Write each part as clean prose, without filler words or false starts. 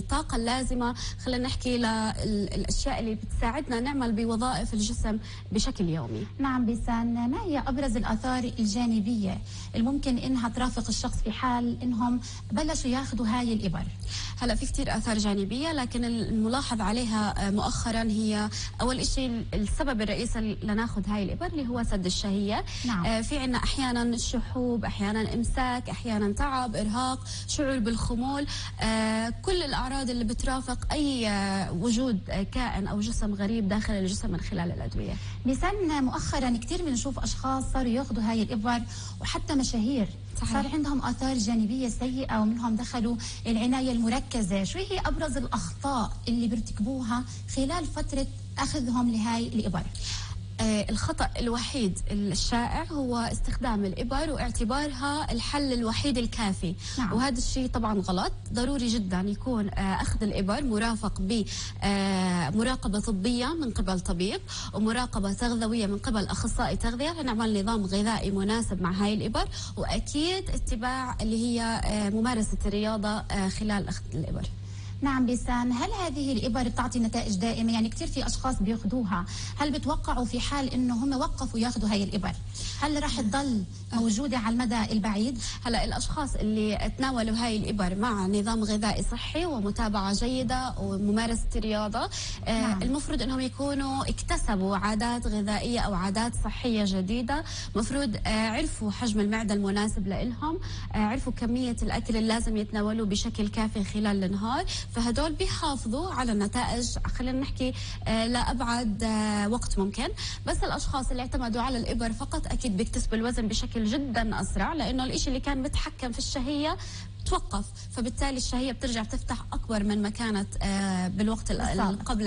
الطاقة اللازمة، خلينا نحكي للأشياء اللي بتساعدنا نعمل بوظائف الجسم بشكل يومي. نعم بيسان، ما هي أبرز الآثار الجانبية الممكن إنها ترافق الشخص في حال إنهم بلشوا ياخذوا هاي الإبر؟ هلا في كتير آثار جانبية، لكن الملاحظ عليها مؤخرا هي أول شيء السبب الرئيسي لناخذ هاي الإبر اللي هو سد الشهية. نعم. في عنا أحيانا شحوب، أحيانا إمساك، أحيانا تعب، إرهاق، شعور بالخمول، كل الأعراض اللي بترافق أي وجود كائن أو جسم غريب داخل الجسم من خلال الأدوية. بيسان مؤخرا كتير بنشوف أشخاص صاروا ياخذوا هاي الإبر وحتى مشاهير صحيح. صار عندهم آثار جانبية سيئة ومنهم دخلوا العناية المركزة. شو هي أبرز الأخطاء اللي بيرتكبوها خلال فترة أخذهم لهاي الإبر؟ الخطأ الوحيد الشائع هو استخدام الإبر واعتبارها الحل الوحيد الكافي. نعم. وهذا الشيء طبعا غلط. ضروري جدا يكون أخذ الإبر مرافق بمراقبة طبية من قبل طبيب، ومراقبة تغذوية من قبل أخصائي تغذية لنعمل نظام غذائي مناسب مع هاي الإبر، وأكيد اتباع اللي هي ممارسة الرياضة خلال أخذ الإبر. نعم بيسان، هل هذه الإبر بتعطي نتائج دائمة؟ يعني كتير في أشخاص بياخذوها، هل بتوقعوا في حال إنه هم وقفوا ياخذوا هاي الإبر هل راح تضل موجودة على المدى البعيد؟ هلا الأشخاص اللي تناولوا هاي الإبر مع نظام غذائي صحي ومتابعة جيدة وممارسة رياضة، نعم. المفروض إنهم يكونوا اكتسبوا عادات غذائية أو عادات صحية جديدة. مفروض عرفوا حجم المعدة المناسب لإلهم، عرفوا كمية الأكل اللي لازم يتناولوه بشكل كافي خلال النهار، فهدول بيحافظوا على النتائج خلينا نحكي لأبعد وقت ممكن. بس الأشخاص اللي اعتمدوا على الإبر فقط أكيد بيكتسبوا الوزن بشكل جدا أسرع، لأنه الإشي اللي كان متحكم في الشهية توقف، فبالتالي الشهية بترجع تفتح أكبر من ما كانت بالوقت قبل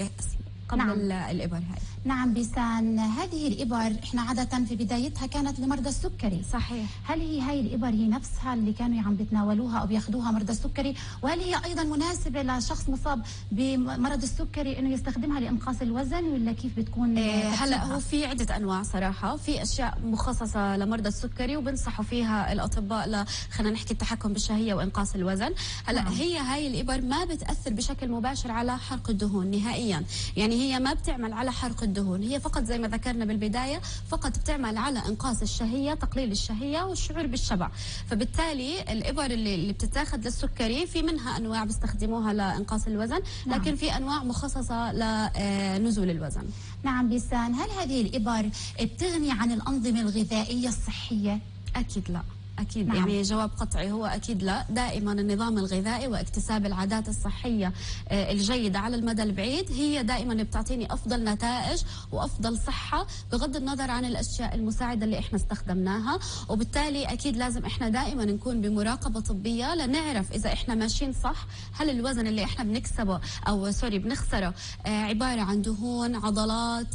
نعم. الإبر هاي. نعم بيسان، هذه الإبر إحنا عادة في بدايتها كانت لمرضى السكري. صحيح. هل هاي الإبر هي نفسها اللي كانوا عم بتناولوها أو بياخذوها مرضى السكري، وهل هي أيضا مناسبة لشخص مصاب بمرض السكري إنه يستخدمها لإنقاص الوزن، ولا كيف بتكون؟ هلا هو في عدة أنواع صراحة، في أشياء مخصصة لمرضى السكري وبنصحوا فيها الأطباء خلينا نحكي التحكم بالشهية وإنقاص الوزن. هلا نعم. هاي الإبر ما بتأثر بشكل مباشر على حرق الدهون نهائيا، يعني هي ما بتعمل على حرق الدهون، هي فقط زي ما ذكرنا بالبداية فقط بتعمل على إنقاص الشهية، تقليل الشهية والشعور بالشبع. فبالتالي الإبر اللي بتتاخذ للسكري في منها أنواع بيستخدموها لإنقاص الوزن، لكن نعم. في أنواع مخصصة لنزول الوزن. نعم بيسان، هل هذه الإبر بتغني عن الأنظمة الغذائية الصحية؟ أكيد لا. أكيد. نعم. يعني جواب قطعي هو أكيد لا. دائما النظام الغذائي واكتساب العادات الصحية الجيدة على المدى البعيد هي دائما اللي بتعطيني أفضل نتائج وأفضل صحة بغض النظر عن الأشياء المساعدة اللي إحنا استخدمناها. وبالتالي أكيد لازم إحنا دائما نكون بمراقبة طبية لنعرف إذا إحنا ماشيين صح، هل الوزن اللي إحنا بنكسبه أو بنخسره عبارة عن دهون، عضلات،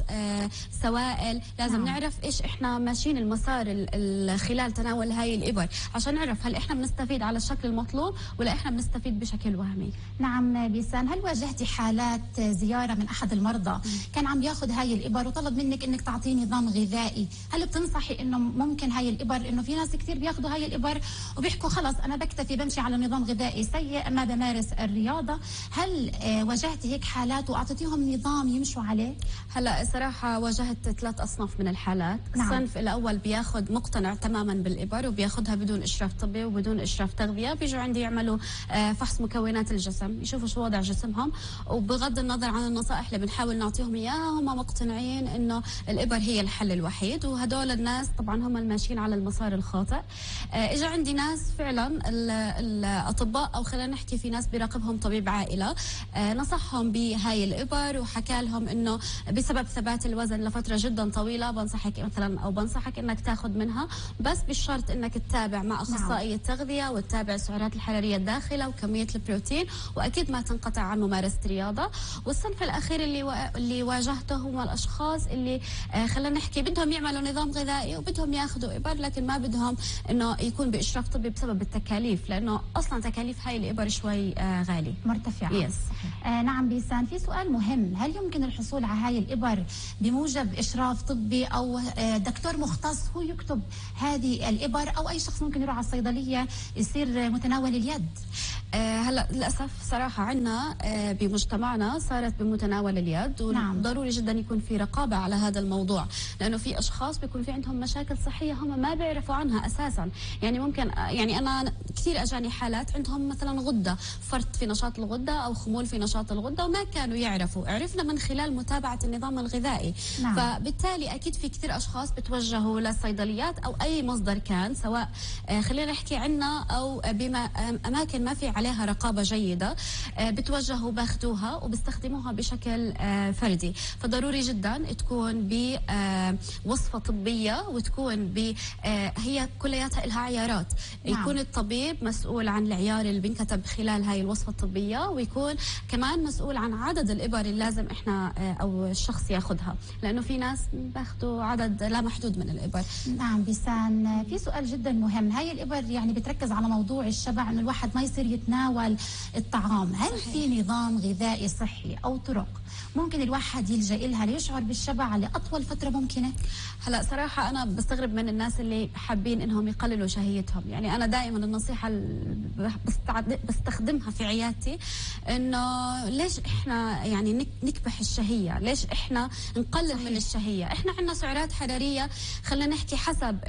سوائل. لازم نعم. نعرف إيش إحنا ماشيين المسار خلال تناول هاي الإبر عشان نعرف هل احنا بنستفيد على الشكل المطلوب ولا احنا بنستفيد بشكل وهمي. نعم بيسان، هل واجهتي حالات زيارة من أحد المرضى كان عم ياخذ هاي الإبر وطلب منك إنك تعطيه نظام غذائي؟ هل بتنصحي إنه ممكن هاي الإبر، إنه في ناس كثير بياخذوا هاي الإبر وبيحكوا خلص أنا بكتفي بمشي على نظام غذائي سيء ما بمارس الرياضة، هل واجهتي هيك حالات وأعطيتيهم نظام يمشوا عليه؟ هلا صراحة واجهت 3 أصناف من الحالات. نعم. الصنف الأول بياخذ مقتنع تماما بالإبر وبياخذها بدون إشراف طبي وبدون إشراف تغذية، بيجوا عندي يعملوا فحص مكونات الجسم، يشوفوا شو وضع جسمهم، وبغض النظر عن النصائح اللي بنحاول نعطيهم إياها هم مقتنعين إنه الإبر هي الحل الوحيد، وهدول الناس طبعا هم الماشيين على المسار الخاطئ. إجا عندي ناس فعلا الأطباء أو خلينا نحكي في ناس بيراقبهم طبيب عائلة نصحهم بهاي الإبر وحكى لهم إنه بسبب ثبات الوزن لفترة جدا طويلة بنصحك مثلا أو بنصحك إنك تاخذ منها، بس بالشرط إنك تتابع مع أخصائي التغذية وتتابع السعرات الحرارية الداخلة وكمية البروتين، وأكيد ما تنقطع عن ممارسة رياضة. والصنف الأخير اللي واجهته هم الأشخاص اللي خلينا نحكي بدهم يعملوا نظام غذائي وبدهم ياخذوا إبر لكن ما بدهم إنه يكون بإشراف طبي بسبب التكاليف، لأنه أصلا تكاليف هاي الإبر شوي غالي مرتفعة. نعم بيسان، في سؤال مهم، هل يمكن الحصول على هاي الإبر بموجب إشراف طبي أو دكتور مختص هو يكتب هذه الإبر، أو أي اي شخص ممكن يروح على الصيدليه يصير متناول اليد؟ هلا للاسف صراحه عندنا بمجتمعنا صارت بمتناول اليد، وضروري جدا يكون في رقابه على هذا الموضوع، لانه في اشخاص بيكون في عندهم مشاكل صحيه هم ما بيعرفوا عنها اساسا. يعني ممكن يعني انا كثير اجاني حالات عندهم مثلا غده، فرط في نشاط الغده او خمول في نشاط الغده، وما كانوا يعرفوا. عرفنا من خلال متابعه النظام الغذائي. فبالتالي اكيد في كثير اشخاص بتوجهوا للصيدليات او اي مصدر كان، سواء خلينا نحكي عنا او بما اماكن ما في عليها رقابه جيده، بتوجهوا باخذوها وبيستخدموها بشكل فردي. فضروري جدا تكون بوصفه طبيه، وتكون هي كلياتها لها عيارات. يكون الطبيب مسؤول عن العيار اللي بينكتب خلال هاي الوصفه الطبيه، ويكون كمان مسؤول عن عدد الابر اللي لازم احنا او الشخص ياخذها، لانه في ناس باخذوا عدد لا محدود من الابر. نعم بيسان، في سؤال جدا مهم. هاي الابر يعني بتركز على موضوع الشبع، انه الواحد ما يصير يتناول الطعام. هل في نظام غذائي صحي او طرق ممكن الواحد يلجأ لها ليشعر بالشبع لأطول فترة ممكنة؟ هلا صراحة أنا بستغرب من الناس اللي حابين إنهم يقللوا شهيتهم. يعني أنا دائما النصيحة اللي بستخدمها في عيادتي إنه ليش إحنا يعني نكبح الشهية؟ ليش إحنا نقلل من الشهية؟ إحنا عندنا سعرات حرارية، خلينا نحكي حسب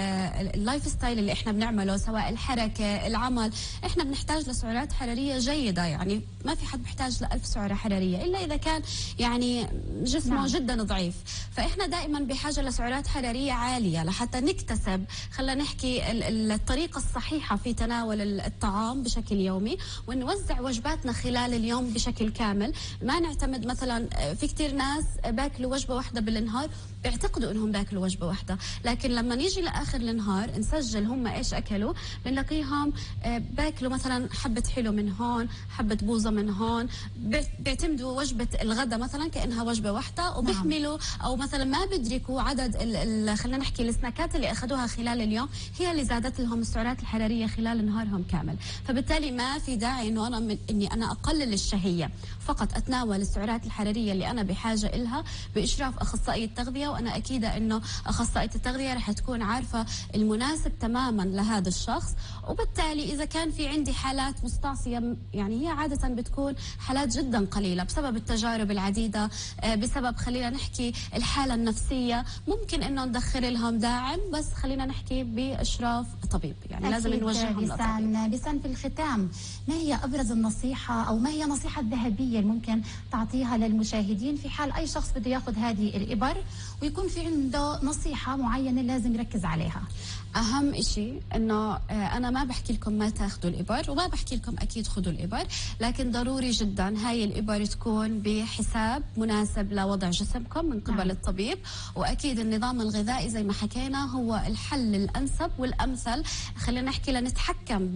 اللايف ستايل اللي إحنا بنعمله، سواء الحركة، العمل، إحنا بنحتاج لسعرات حرارية جيدة. يعني ما في حد بيحتاج ل1000 سعرة حرارية إلا إذا كان يعني جسمه جدا ضعيف. فإحنا دائما بحاجة لسعرات حرارية عالية لحتى نكتسب، خلينا نحكي الطريقة الصحيحة في تناول الطعام بشكل يومي، ونوزع وجباتنا خلال اليوم بشكل كامل. ما نعتمد مثلا، في كتير ناس باكلوا وجبة واحدة بالنهار، بيعتقدوا انهم باكلوا وجبة واحدة، لكن لما نيجي لاخر النهار نسجل هم ايش اكلوا، بنلاقيهم باكلوا مثلا حبة حلو من هون، حبة بوظة من هون. بيعتمدوا وجبة الغداء مثلا كأنها وجبة واحدة، وبيحملوا او مثلا ما بيدركوا عدد خلينا نحكي السناكات اللي اخذوها خلال اليوم هي اللي زادت لهم السعرات الحرارية خلال نهارهم كامل. فبالتالي ما في داعي انه انا اقلل الشهية، فقط اتناول السعرات الحرارية اللي انا بحاجة إلها باشراف اخصائي التغذية. وانا اكيدة انه اخصائية التغذية رح تكون عارفة المناسب تماما لهذا الشخص. وبالتالي اذا كان في عندي حالات مستعصية، يعني هي عادة بتكون حالات جدا قليلة بسبب التجارب العديدة، بسبب خلينا نحكي الحالة النفسية، ممكن انه ندخل لهم داعم، بس خلينا نحكي باشراف طبيب. يعني لازم نوجههم لطبيب. بسان في الختام، ما هي ابرز النصيحة او ما هي النصيحة الذهبية اللي ممكن تعطيها للمشاهدين في حال اي شخص بده ياخذ هذه الابر ويكون في عنده نصيحة معينة لازم يركز عليها؟ أهم إشي إنه أنا ما بحكي لكم ما تاخذوا الإبر، وما بحكي لكم أكيد خذوا الإبر، لكن ضروري جدا هاي الإبر تكون بحساب مناسب لوضع جسمكم من قبل الطبيب. وأكيد النظام الغذائي زي ما حكينا هو الحل الأنسب والأمثل، خلينا نحكي لنتحكم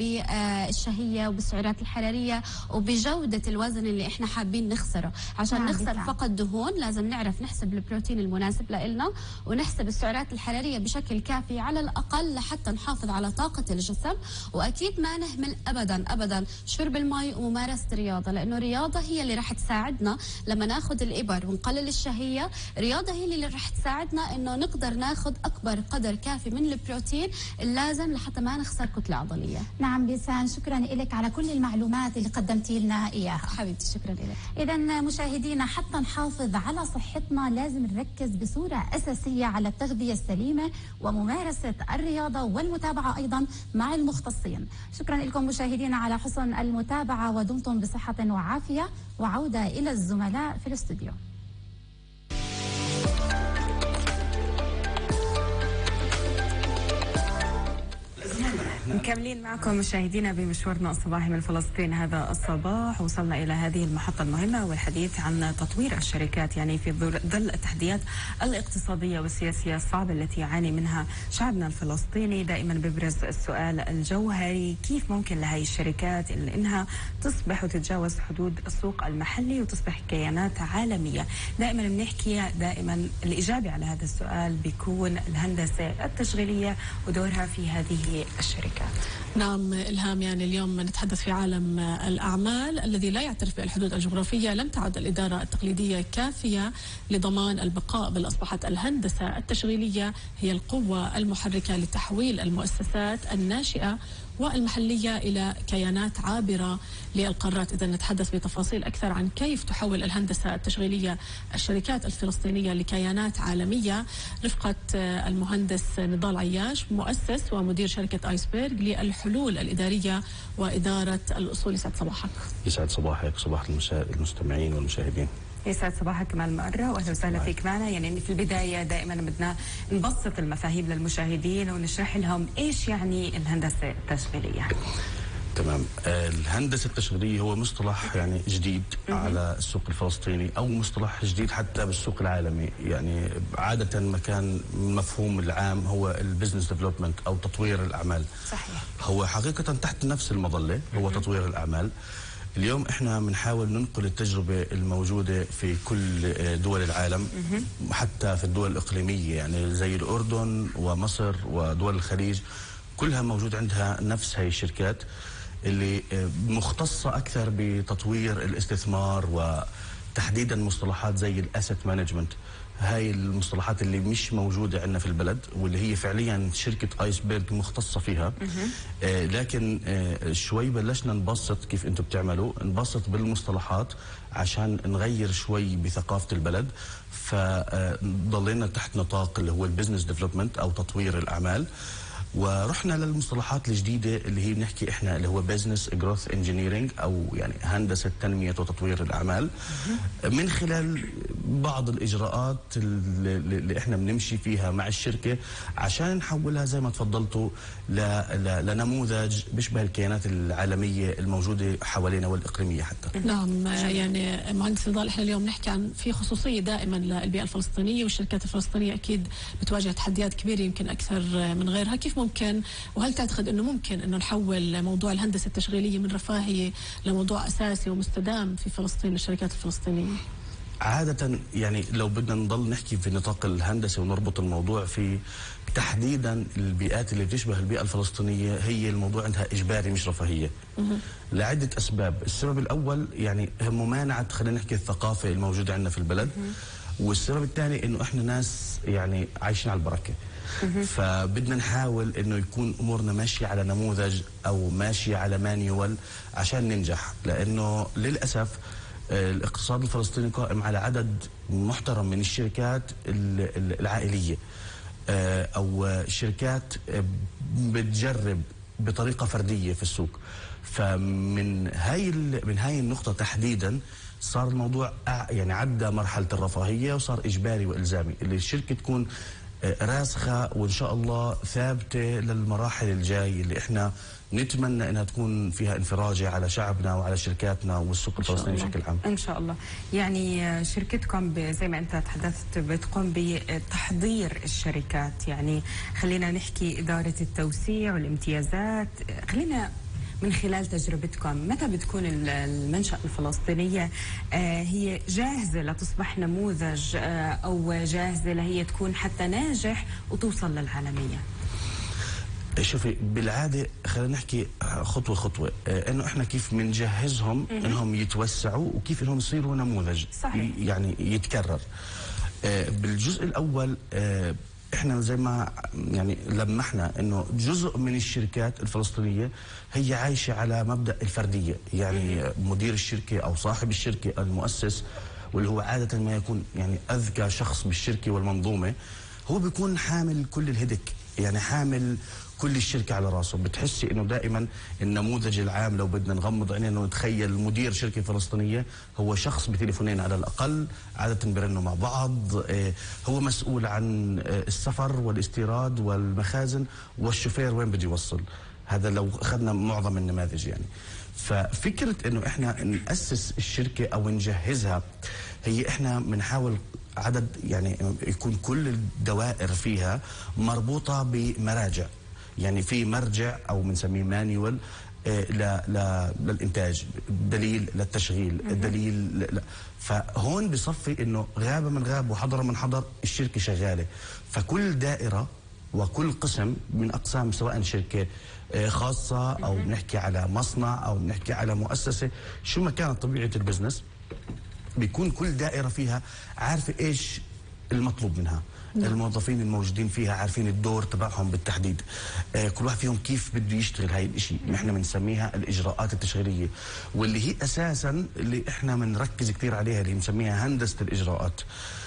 بالشهية وبالسعرات الحرارية وبجودة الوزن اللي إحنا حابين نخسره. عشان نخسر فقط دهون لازم نعرف نحسب البروتين المناسب لإلنا، ونحسب السعرات الحرارية بشكل كافي على الأقل لحتى نحافظ على طاقة الجسم. وأكيد ما نهمل أبدا شرب الماء وممارسة الرياضة، لأنه الرياضة هي اللي راح تساعدنا لما ناخذ الإبر ونقلل الشهية. الرياضة هي اللي راح تساعدنا إنه نقدر ناخذ أكبر قدر كافي من البروتين اللازم لحتى ما نخسر كتلة عضلية. نعم بيسان، شكرا لك على كل المعلومات اللي قدمتي لنا إياها. حبيبتي شكرا لك. إذا مشاهدينا، حتى نحافظ على صحتنا لازم نركز بصورة أساسية على التغذية السليمة وممارسة الرياضة والمتابعة أيضا مع المختصين. شكرا لكم مشاهدينا على حسن المتابعة، ودمتم بصحة وعافية، وعودة إلى الزملاء في الاستوديو. مكملين معكم مشاهدينا بمشوارنا الصباحي من فلسطين هذا الصباح. وصلنا إلى هذه المحطة المهمة والحديث عن تطوير الشركات، يعني في ظل التحديات الاقتصادية والسياسية الصعبة التي يعاني منها شعبنا الفلسطيني. دائما بيبرز السؤال الجوهري: كيف ممكن لهي الشركات إنها تصبح وتتجاوز حدود السوق المحلي وتصبح كيانات عالمية؟ دائما بنحكي الإجابة على هذا السؤال بيكون الهندسة التشغيلية ودورها في هذه الشركات. الشركات. نعم إلهام، يعني اليوم نتحدث في عالم الأعمال الذي لا يعترف بالحدود الجغرافية. لم تعد الإدارة التقليدية كافية لضمان البقاء، بل أصبحت الهندسة التشغيلية هي القوة المحركة لتحويل المؤسسات الناشئة والمحلية إلى كيانات عابرة للقارات. إذا نتحدث بتفاصيل أكثر عن كيف تحول الهندسة التشغيلية الشركات الفلسطينية لكيانات عالمية، رفقة المهندس نضال عياش، مؤسس ومدير شركة آيسبرغ للحلول الإدارية وإدارة الأصول. يسعد صباحك. يسعد صباحك، صباح المستمعين والمشاهدين. يسعد صباحك كمال مقرة، واهلا وسهلا فيك معنا. يعني في البدايه دائما بدنا نبسط المفاهيم للمشاهدين ونشرح لهم ايش يعني الهندسه التشغيليه. تمام. الهندسه التشغيليه هو مصطلح يعني جديد على السوق الفلسطيني، او مصطلح جديد حتى بالسوق العالمي. يعني عاده ما كان المفهوم العام هو البزنس ديفلوبمنت او تطوير الاعمال. صحيح. هو حقيقه تحت نفس المظله هو تطوير الاعمال. اليوم احنا بنحاول ننقل التجربه الموجوده في كل دول العالم، حتى في الدول الاقليميه، يعني زي الاردن ومصر ودول الخليج، كلها موجود عندها نفس هاي الشركات اللي مختصه اكثر بتطوير الاستثمار، وتحديدا مصطلحات زي الاسيت مانجمنت. هاي المصطلحات اللي مش موجودة عندنا في البلد، واللي هي فعليا شركة آيسبرغ مختصة فيها. لكن شوي بلشنا نبسط كيف انتم بتعملوا، نبسط بالمصطلحات عشان نغير شوي بثقافة البلد. فضلينا تحت نطاق اللي هو البزنس ديفلوبمنت أو تطوير الأعمال، ورحنا للمصطلحات الجديدة اللي هي بنحكي احنا اللي هو بزنس جروث انجينيرنج، او يعني هندسة تنمية وتطوير الأعمال، من خلال بعض الإجراءات اللي احنا بنمشي فيها مع الشركة عشان نحولها زي ما تفضلتوا لنموذج بيشبه الكيانات العالمية الموجودة حوالينا والإقليمية حتى. نعم، يعني مهندس نضال، احنا اليوم نحكي عن في خصوصية دائما للبيئة الفلسطينية، والشركات الفلسطينية أكيد بتواجه تحديات كبيرة يمكن أكثر من غيرها. كيف ممكن، وهل تعتقد أنه ممكن أنه نحول موضوع الهندسة التشغيلية من رفاهية لموضوع أساسي ومستدام في فلسطين للشركات الفلسطينية؟ عادة يعني لو بدنا نضل نحكي في نطاق الهندسة ونربط الموضوع في تحديدا البيئات اللي بتشبه البيئة الفلسطينية، هي الموضوع عندها إجباري مش رفاهية لعدة أسباب. السبب الأول يعني ممانعة، خلينا نحكي، الثقافة الموجودة عندنا في البلد. والسبب الثاني إنه إحنا ناس يعني عايشين على البركة. فبدنا نحاول إنه يكون أمورنا ماشية على نموذج أو ماشية على مانيوال عشان ننجح، لأنه للأسف الاقتصاد الفلسطيني قائم على عدد محترم من الشركات العائلية، أو شركات بتجرب بطريقة فردية في السوق. فمن هاي النقطة تحديدا صار الموضوع يعني عدى مرحلة الرفاهية وصار إجباري وإلزامي، اللي الشركة تكون راسخة وإن شاء الله ثابتة للمراحل الجاي اللي إحنا نتمنى انها تكون فيها انفراجه على شعبنا وعلى شركاتنا والسوق الفلسطيني بشكل عام. ان شاء الله. يعني شركتكم زي ما انت تحدثت بتقوم بتحضير الشركات، يعني خلينا نحكي اداره التوسيع والامتيازات. خلينا من خلال تجربتكم، متى بتكون المنشأة الفلسطينية هي جاهزة لتصبح نموذج، او جاهزة لهي تكون حتى ناجح وتوصل للعالمية؟ شوفي، بالعادة خلينا نحكي خطوة خطوة، انه احنا كيف بنجهزهم انهم يتوسعوا وكيف انهم يصيروا نموذج. صحيح. يعني يتكرر. بالجزء الاول احنا زي ما يعني لمحنا انه جزء من الشركات الفلسطينية هي عايشة على مبدأ الفردية، يعني مدير الشركة او صاحب الشركة المؤسس، واللي هو عادة ما يكون يعني اذكى شخص بالشركة والمنظومة، هو بيكون حامل كل الهدك، يعني حامل كل الشركة على راسه. بتحسي انه دائما النموذج العام لو بدنا نغمض عينينا ونتخيل مدير شركة فلسطينية هو شخص بتليفونين على الأقل، عادة بيرنوا مع بعض، هو مسؤول عن السفر والاستيراد والمخازن، والشوفير وين بده يوصل. هذا لو أخذنا معظم النماذج يعني. ففكرة انه احنا نأسس الشركة او نجهزها، هي احنا بنحاول عدد يعني يكون كل الدوائر فيها مربوطة بمراجع. يعني في مرجع او بنسميه مانيوال للانتاج، دليل للتشغيل، الدليل فهون بصفي انه غاب من غاب وحضر من حضر، الشركه شغاله. فكل دائره وكل قسم من اقسام، سواء شركه خاصه او بنحكي على مصنع او بنحكي على مؤسسه، شو ما كانت طبيعه البزنس، بيكون كل دائره فيها عارفه ايش المطلوب منها. الموظفين الموجودين فيها عارفين الدور تبعهم بالتحديد. كل واحد فيهم كيف بده يشتغل هاي الاشي، نحن بنسميها الاجراءات التشغيليه، واللي هي اساسا اللي احنا بنركز كثير عليها، اللي بنسميها هندسه الاجراءات.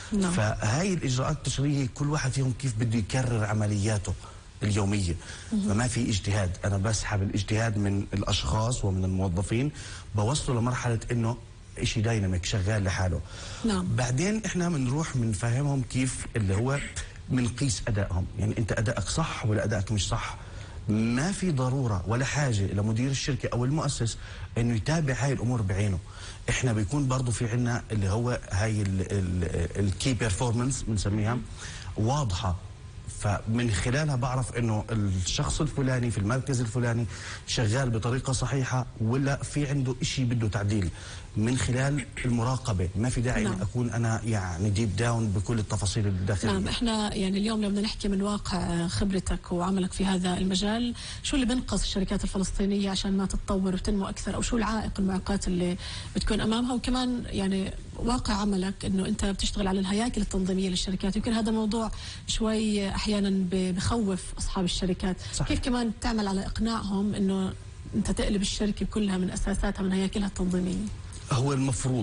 فهاي الاجراءات التشغيليه كل واحد فيهم كيف بده يكرر عملياته اليوميه. فما في اجتهاد، انا بسحب الاجتهاد من الاشخاص ومن الموظفين، بوصله لمرحله انه شيء دايناميك شغال لحاله. بعدين احنا بنروح بنفهمهم كيف اللي هو بنقيس ادائهم، يعني انت ادائك صح ولا ادائك مش صح. ما في ضروره ولا حاجه لمدير الشركه او المؤسس انه يتابع هاي الامور بعينه. احنا بيكون برضه في عنا اللي هو هاي الكي بيرفورمانس بنسميها واضحه، فمن خلالها بعرف انه الشخص الفلاني في المركز الفلاني شغال بطريقه صحيحه ولا في عنده شيء بده تعديل. من خلال المراقبه، ما في داعي ان اكون انا يعني ديب داون بكل التفاصيل الداخليه. نعم، احنا يعني اليوم لو بدنا نحكي من واقع خبرتك وعملك في هذا المجال، شو اللي بنقص الشركات الفلسطينيه عشان ما تتطور وتنمو اكثر، او شو العائق المعوقات اللي بتكون امامها؟ وكمان يعني واقع عملك انه انت بتشتغل على الهياكل التنظيميه للشركات، يمكن هذا موضوع شوي احيانا بخوف اصحاب الشركات. صحيح. كيف كمان تعمل على اقناعهم انه انت تقلب الشركه كلها من اساساتها من هياكلها التنظيميه؟ هو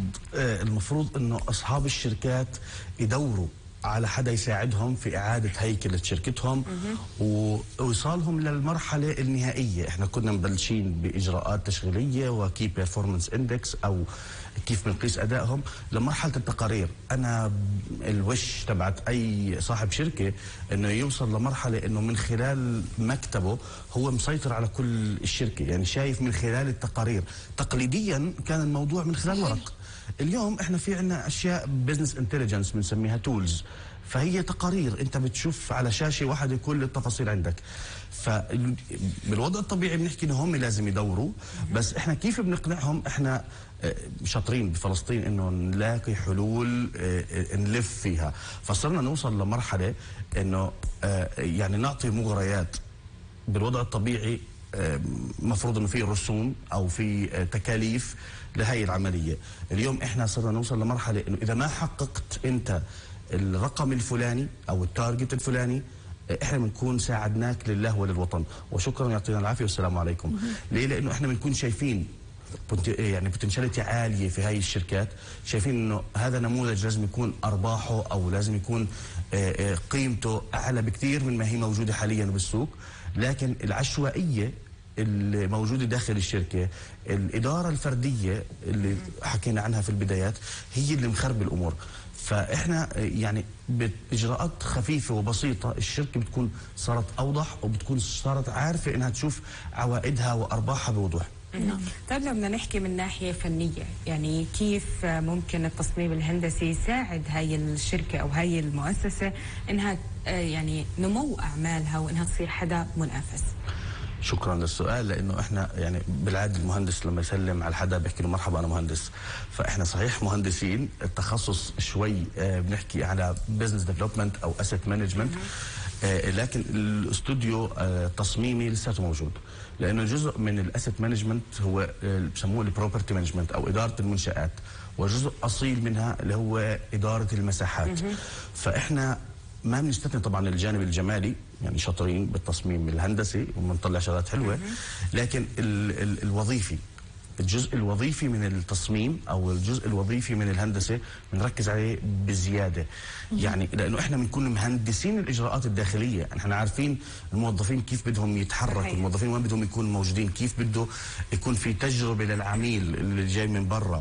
المفروض انه اصحاب الشركات يدوروا على حدا يساعدهم في اعاده هيكله شركتهم ووصالهم للمرحله النهائيه. احنا كنا مبلشين باجراءات تشغيليه وكي بيرفورمانس اندكس او كيف بنقيس ادائهم لمرحله التقارير. انا الوش تبعت اي صاحب شركه انه يوصل لمرحله انه من خلال مكتبه هو مسيطر على كل الشركه، يعني شايف من خلال التقارير. تقليديا كان الموضوع من خلال ورق، اليوم احنا في عندنا اشياء بزنس انتليجنس بنسميها تولز، فهي تقارير انت بتشوف على شاشه واحده كل التفاصيل عندك. فبالوضع الطبيعي بنحكي انه هم لازم يدوروا، بس احنا كيف بنقنعهم؟ احنا شاطرين بفلسطين انه نلاقي حلول نلف فيها، فصرنا نوصل لمرحله انه يعني نعطي مغريات. بالوضع الطبيعي مفروض انه في رسوم او في تكاليف لهي العمليه. اليوم احنا صرنا نوصل لمرحله انه اذا ما حققت انت الرقم الفلاني او التارجت الفلاني احنا بنكون ساعدناك لله وللوطن، وشكرا يعطينا العافيه والسلام عليكم. ليه؟ لانه احنا بنكون شايفين يعني بوتنشاليتي عاليه في هاي الشركات، شايفين انه هذا نموذج لازم يكون ارباحه او لازم يكون قيمته اعلى بكثير من ما هي موجوده حاليا بالسوق. لكن العشوائيه اللي موجوده داخل الشركه، الاداره الفرديه اللي حكينا عنها في البدايات، هي اللي مخرب الامور. فاحنا يعني باجراءات خفيفه وبسيطه الشركه بتكون صارت اوضح وبتكون صارت عارفه انها تشوف عوائدها وارباحها بوضوح. طيب لو بدنا نحكي من ناحيه فنيه، يعني كيف ممكن التصميم الهندسي يساعد هاي الشركه او هاي المؤسسه انها يعني نمو اعمالها وانها تصير حدا منافس؟ شكرا للسؤال، لانه احنا يعني بالعاده المهندس لما يسلم على حدا بيحكي له مرحبا انا مهندس. فاحنا صحيح مهندسين، التخصص شوي بنحكي على بزنس ديفلوبمنت او اسيت مانجمنت، لكن الاستوديو التصميمي لساته موجود، لانه جزء من الاسيت مانجمنت هو بسموه البروبرتي مانجمنت او اداره المنشات، وجزء اصيل منها اللي هو اداره المساحات. فاحنا ما بنستثني طبعا الجانب الجمالي، يعني شاطرين بالتصميم الهندسي وبنطلع شغلات حلوه، لكن الوظيفي، الجزء الوظيفي من التصميم او الجزء الوظيفي من الهندسه بنركز عليه بزياده. يعني لانه احنا بنكون مهندسين الاجراءات الداخليه، احنا عارفين الموظفين كيف بدهم يتحركوا، الموظفين وين بدهم يكونوا موجودين، كيف بده يكون في تجربه للعميل اللي جاي من برا.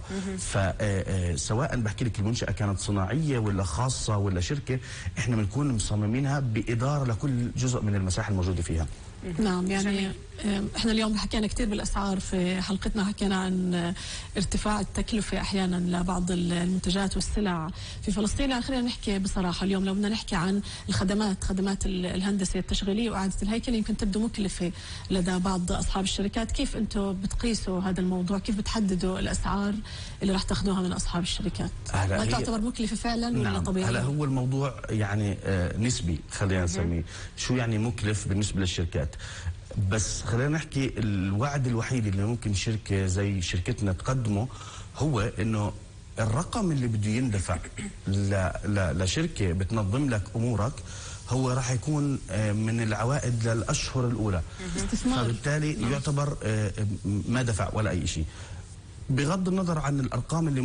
فسواء بحكي لك المنشاه كانت صناعيه ولا خاصه ولا شركه، احنا بنكون مصممينها باداره لكل جزء من المساحه الموجوده فيها. نعم يعني احنا اليوم حكينا كثير بالاسعار في حلقتنا، حكينا عن ارتفاع التكلفه احيانا لبعض المنتجات والسلع في فلسطين. يعني خلينا نحكي بصراحه اليوم لو بدنا نحكي عن خدمات الهندسه التشغيليه واعاده الهيكله يمكن تبدو مكلفه لدى بعض اصحاب الشركات. كيف انتم بتقيسوا هذا الموضوع؟ كيف بتحددوا الاسعار اللي راح تاخذوها من اصحاب الشركات؟ هل تعتبر مكلفه فعلا ولا طبيعيه؟ هلا هو الموضوع يعني نسبي، خلينا نسميه. شو يعني مكلف بالنسبه للشركات؟ بس خلينا نحكي الوعد الوحيد اللي ممكن شركه زي شركتنا تقدمه هو انه الرقم اللي بده يندفع لشركه بتنظم لك امورك هو راح يكون من العوائد للاشهر الاولى، استثمار، فبالتالي يعتبر ما دفع ولا اي شيء، بغض النظر عن الارقام اللي